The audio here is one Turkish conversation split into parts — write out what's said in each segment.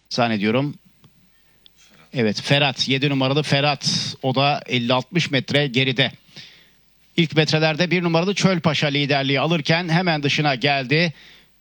zannediyorum. Evet, Ferhat, 7 numaralı Ferhat, o da 50-60 metre geride. İlk metrelerde 1 numaralı Çölpaşa liderliği alırken hemen dışına geldi.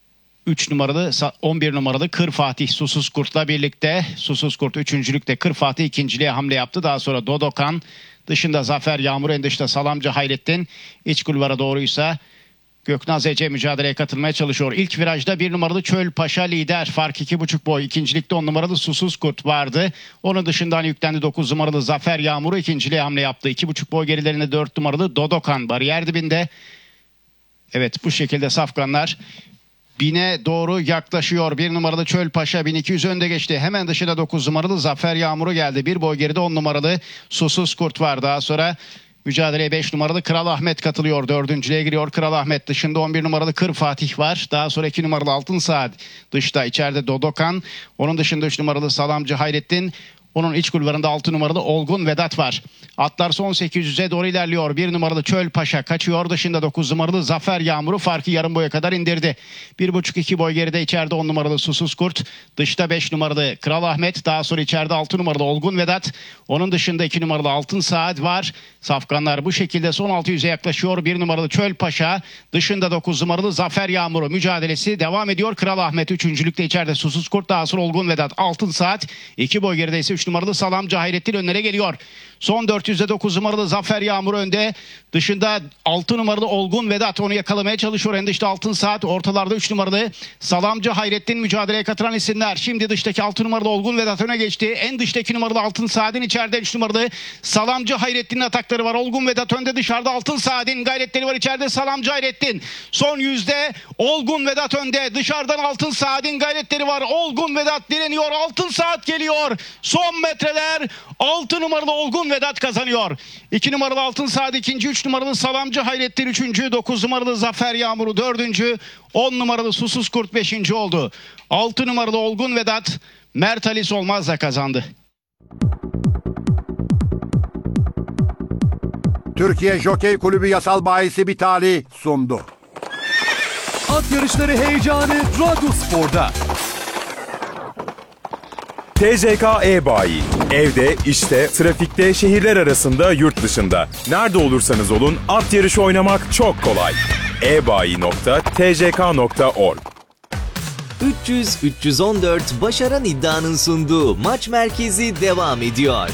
3 numaralı 11 numaralı Kır Fatih Susuz Kurt'la birlikte. Susuz Kurt üçüncülükte, Kır Fatih ikinciliğe hamle yaptı. Daha sonra Dodokan, dışında Zafer Yağmur, en dışta Salamcı Hayrettin. İç kulvara doğruysa Göknaz Ece mücadeleye katılmaya çalışıyor. İlk virajda 1 numaralı Çölpaşa lider. Fark 2,5 boy. İkincilikte 10 numaralı Susuz Kurt vardı. Onun dışından yüklendi 9 numaralı Zafer Yağmur'u ikinciliğe hamle yaptı. 2,5 boy gerilerinde 4 numaralı Dodokan bariyer dibinde. Evet, bu şekilde safkanlar 1000'e doğru yaklaşıyor. 1 numaralı Çölpaşa 1200 önde geçti. Hemen dışında 9 numaralı Zafer Yağmur'u geldi. 1 boy geride 10 numaralı Susuz Kurt var. Daha sonra mücadeleye 5 numaralı Kral Ahmet katılıyor. Dördüncülüğe giriyor Kral Ahmet. Dışında 11 numaralı Kır Fatih var. Daha sonra 2 numaralı Altın Saat dışta. İçeride Dodokan. Onun dışında 3 numaralı Salamcı Hayrettin. Onun iç kulvarında 6 numaralı Olgun Vedat var. Atlar son 800'e doğru ilerliyor. 1 numaralı Çölpaşa kaçıyor. Dışında 9 numaralı Zafer Yağmur'u farkı yarım boya kadar indirdi. 1,5-2 boy geride içeride 10 numaralı Susuz Kurt. Dışta 5 numaralı Kral Ahmet. Daha sonra içeride 6 numaralı Olgun Vedat. Onun dışında 2 numaralı Altın Saat var. Safkanlar bu şekilde son 600'e yaklaşıyor. 1 numaralı Çölpaşa. Dışında 9 numaralı Zafer Yağmur'u mücadelesi devam ediyor. Kral Ahmet üçüncülükte, içeride Susuz Kurt. Daha sonra Olgun Vedat, Altın Saat. 2 boy geride ise 3 numaralı Salamcı Hayrettin önlere geliyor. Son 400'de 9 numaralı Zafer Yağmur önde. Dışında 6 numaralı Olgun Vedat onu yakalamaya çalışıyor. En dışta Altın Saat. Ortalarda 3 numaralı Salamcı Hayrettin mücadeleye katılan isimler. Şimdi dıştaki 6 numaralı Olgun Vedat öne geçti. En dıştaki numaralı Altın Saat'in, içeride 3 numaralı Salamcı Hayrettin'in atakları var. Olgun Vedat önde, dışarıda Altın Saat'in gayretleri var. İçeride Salamcı Hayrettin. Son 100'de Olgun Vedat önde. Dışarıdan Altın Saat'in gayretleri var. Olgun Vedat direniyor. Altın Saat geliyor. Son metreler 6 numaralı Olgun Vedat kazanıyor. 2 numaralı Altın Saat ikinci, 3 numaralı Salamcı Hayrettin üçüncü, 9 numaralı Zafer Yağmur'u dördüncü, 10 numaralı Susuz Kurt beşinci oldu. 6 numaralı Olgun Vedat Mert Ali Solmaz'la kazandı. Türkiye Jokey Kulübü Yasal Bayisi Bitali sundu. At yarışları heyecanı Radyospor'da. TCK E-Bayi. Evde, işte, trafikte, şehirler arasında, yurt dışında. Nerede olursanız olun at yarışı oynamak çok kolay. ebayi.tck.org 300-314 Başaran iddianın sunduğu Maç Merkezi devam ediyor.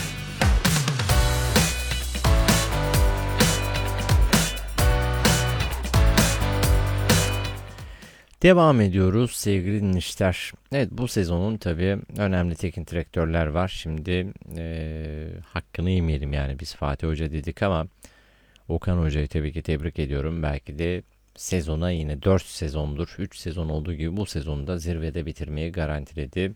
Devam ediyoruz sevgili dinleyiciler. Evet, bu sezonun tabii önemli teknik direktörler var. Şimdi hakkını yemeyelim, yani biz Fatih Hoca dedik ama Okan Hoca'yı tabii ki tebrik ediyorum. Belki de sezona yine 4 sezondur, 3 sezon olduğu gibi bu sezonu da zirvede bitirmeyi garantiledi.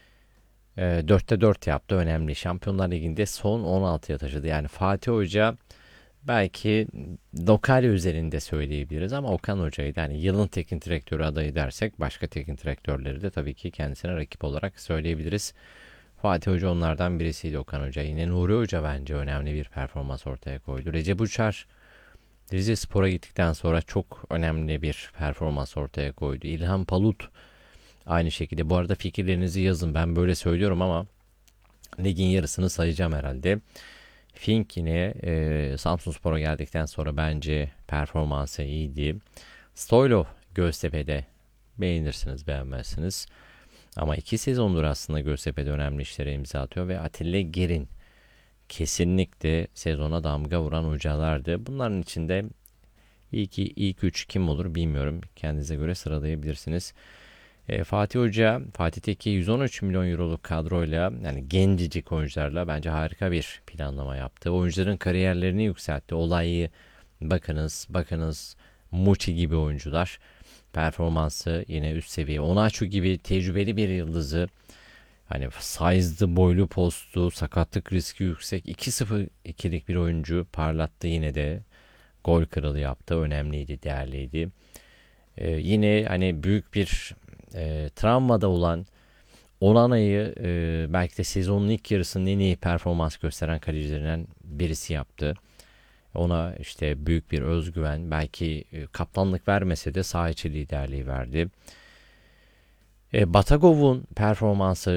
4'te 4 yaptı, önemli. Şampiyonlar Ligi'nde son 16'ya taşıdı. Yani Fatih Hoca belki lokal üzerinde söyleyebiliriz ama Okan Hoca'yı da, yani yılın teknik direktörü adayı dersek, başka teknik direktörleri de tabii ki kendisine rakip olarak söyleyebiliriz. Fatih Hoca onlardan birisiydi, Okan Hoca. Yine Nuri Hoca bence önemli bir performans ortaya koydu. Recep Uçar Rizespor'a gittikten sonra çok önemli bir performans ortaya koydu. İlhan Palut aynı şekilde. Bu arada fikirlerinizi yazın. Ben böyle söylüyorum ama ligin yarısını sayacağım herhalde. Fink yine Samsunspor'a geldikten sonra bence performansı iyiydi. Stoylov Göztepe'de, beğenirsiniz beğenmezsiniz. Ama 2 sezondur aslında Göztepe'de önemli işlere imza atıyor ve Atilla Gerin kesinlikle sezona damga vuran hocalardı. Bunların içinde ilk 3 kim olur bilmiyorum. Kendinize göre sıralayabilirsiniz. Fatih Hoca, Fatih Tekke 113 milyon euroluk kadroyla, yani gencecik oyuncularla bence harika bir planlama yaptı. Oyuncuların kariyerlerini yükseltti. Olayı bakınız Muçi gibi oyuncular. Performansı yine üst seviye. Onaçu gibi tecrübeli bir yıldızı, hani size'lı, boylu, postu, sakatlık riski yüksek 2-0-2'lik bir oyuncu parlattı, yine de gol kralı yaptı. Önemliydi, değerliydi. Yine hani büyük bir travmada olan Onana'yı belki de sezonun ilk yarısının en iyi performans gösteren kalecilerinden birisi yaptı. Ona işte büyük bir özgüven, belki kaptanlık vermese de saha içi liderliği verdi. Batagov'un performansı